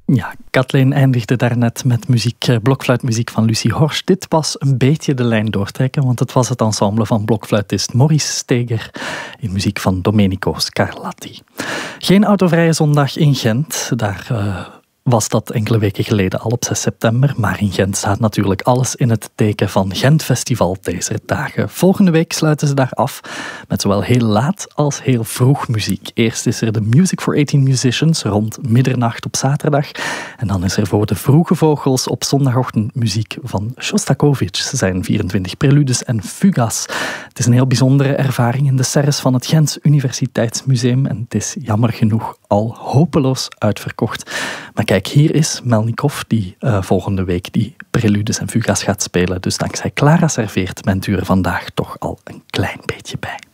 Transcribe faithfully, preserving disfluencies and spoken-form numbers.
Ja, Kathleen eindigde daarnet met muziek, blokfluitmuziek van Lucie Horsch. Dit was een beetje de lijn doortrekken, want het was het ensemble van blokfluitist Maurice Steger in muziek van Domenico Scarlatti. Geen autovrije zondag in Gent, daar uh, was dat enkele weken geleden al op zes september. Maar in Gent staat natuurlijk alles in het teken van Gent Festival deze dagen. Volgende week sluiten ze daar af met zowel heel laat als heel vroeg muziek. Eerst is er de Music for achttien Musicians rond middernacht op zaterdag. En dan is er voor de vroege vogels op zondagochtend muziek van Shostakovich. Zijn vierentwintig preludes en fugas. Het is een heel bijzondere ervaring in de serres van het Gents Universiteitsmuseum. En het is jammer genoeg al hopeloos uitverkocht. Maar kijk, hier is Melnikov die uh, volgende week die preludes en fugas gaat spelen. Dus dankzij Clara Serveert bent u er vandaag toch al een klein beetje bij.